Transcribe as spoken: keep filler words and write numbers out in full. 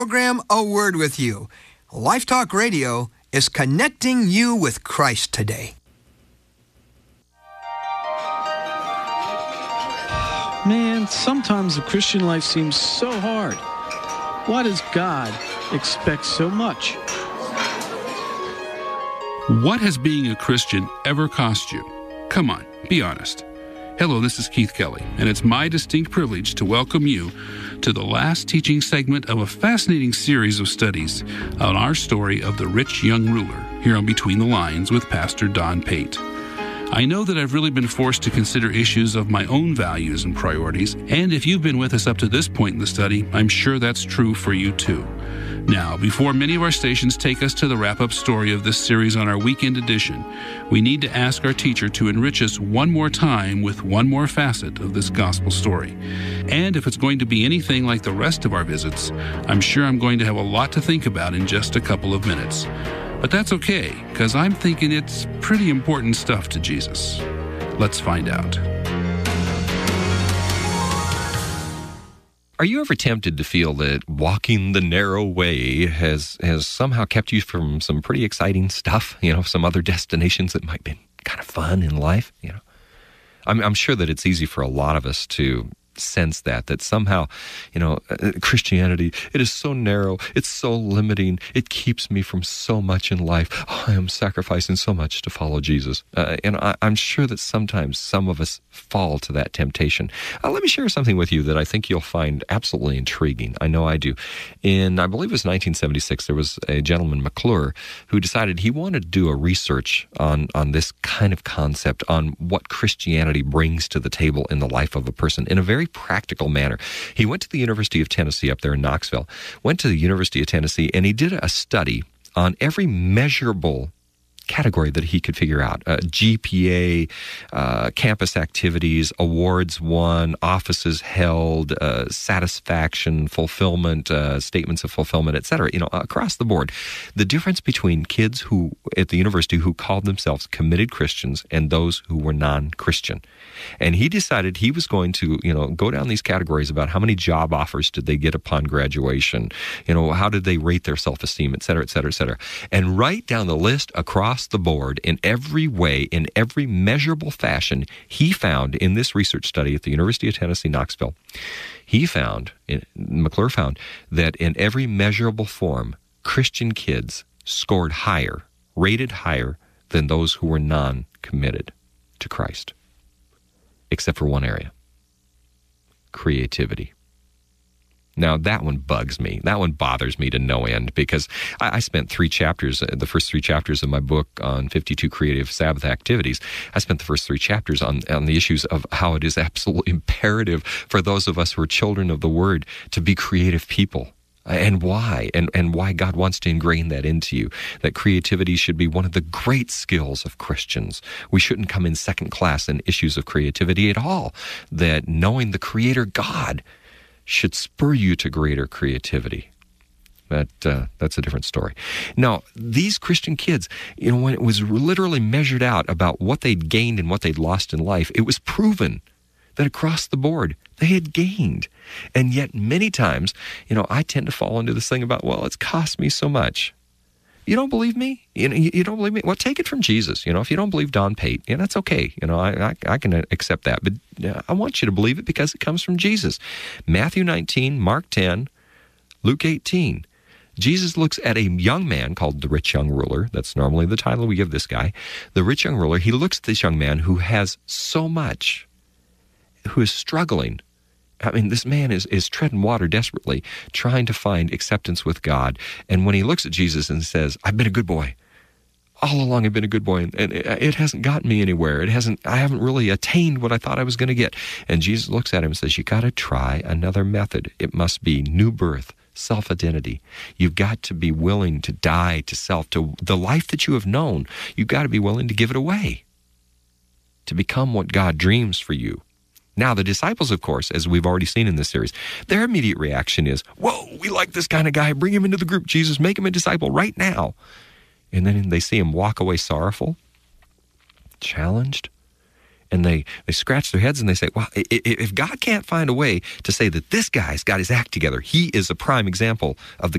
program A Word With You. Life Talk Radio is connecting you with Christ today. Man, sometimes the Christian life seems so hard. Why does God expect so much? What has being a Christian ever cost you? Come on, be honest. Hello, this is Keith Kelly, and it's my distinct privilege to welcome you to the last teaching segment of a fascinating series of studies on our story of the rich young ruler here on Between the Lines with Pastor Don Pate. I know that I've really been forced to consider issues of my own values and priorities, and if you've been with us up to this point in the study, I'm sure that's true for you too. Now, before many of our stations take us to the wrap-up story of this series on our weekend edition, we need to ask our teacher to enrich us one more time with one more facet of this gospel story. And if it's going to be anything like the rest of our visits, I'm sure I'm going to have a lot to think about in just a couple of minutes. But that's okay, because I'm thinking it's pretty important stuff to Jesus. Let's find out. Are you ever tempted to feel that walking the narrow way has has somehow kept you from some pretty exciting stuff? You know, some other destinations that might be kind of fun in life? You know, I'm, I'm sure that it's easy for a lot of us to sense that, that somehow, you know, Christianity, it is so narrow, it's so limiting, it keeps me from so much in life. Oh, I am sacrificing so much to follow Jesus. Uh, and I, I'm sure that sometimes some of us fall to that temptation. Uh, let me share something with you that I think you'll find absolutely intriguing. I know I do. In, I believe it was nineteen seventy-six, there was a gentleman, McClure, who decided he wanted to do a research on, on this kind of concept, on what Christianity brings to the table in the life of a person in a very practical manner. He went to the University of Tennessee up there in Knoxville, went to the University of Tennessee, and he did a study on every measurable category that he could figure out. Uh, G P A, uh, campus activities, awards won, offices held, uh, satisfaction, fulfillment, uh, statements of fulfillment, et cetera. You know, across the board. The difference between kids who at the university who called themselves committed Christians and those who were non-Christian. And he decided he was going to, you know, go down these categories about how many job offers did they get upon graduation, you know, how did they rate their self-esteem, et cetera, et cetera, et cetera. And write down the list across the board in every way, in every measurable fashion. He found in this research study at the University of Tennessee, Knoxville, he found, McClure found, that in every measurable form, Christian kids scored higher, rated higher than those who were non-committed to Christ. Except for one area, creativity. Now, that one bugs me. That one bothers me to no end, because I, I spent three chapters, the first three chapters of my book on fifty-two creative Sabbath activities, I spent the first three chapters on, on the issues of how it is absolutely imperative for those of us who are children of the Word to be creative people. And why, and, and why God wants to ingrain that into you, that creativity should be one of the great skills of Christians. We shouldn't come in second class in issues of creativity at all, that knowing the Creator God should spur you to greater creativity. That uh, that's a different story. Now, these Christian kids, you know, when it was literally measured out about what they'd gained and what they'd lost in life, it was proven that across the board, they had gained. And yet many times, you know, I tend to fall into this thing about, well, it's cost me so much. You don't believe me? You know, you don't believe me? Well, take it from Jesus. You know, if you don't believe Don Pate, you know, that's okay. You know, I, I, I can accept that. But I want you to believe it because it comes from Jesus. Matthew nineteen, Mark ten, Luke eighteen. Jesus looks at a young man called the rich young ruler. That's normally the title we give this guy. The rich young ruler, he looks at this young man who has so much, who is struggling. I mean, this man is, is treading water desperately, trying to find acceptance with God. And when he looks at Jesus and says, I've been a good boy. All along I've been a good boy, and it, it hasn't gotten me anywhere. It hasn't, I haven't really attained what I thought I was going to get. And Jesus looks at him and says, you got to try another method. It must be new birth, self-identity. You've got to be willing to die to self, to the life that you have known. You've got to be willing to give it away, to become what God dreams for you. Now, the disciples, of course, as we've already seen in this series, their immediate reaction is, whoa, we like this kind of guy. Bring him into the group, Jesus. Make him a disciple right now. And then they see him walk away sorrowful, challenged, and they, they scratch their heads and they say, well, if God can't find a way to say that this guy's got his act together, he is a prime example of the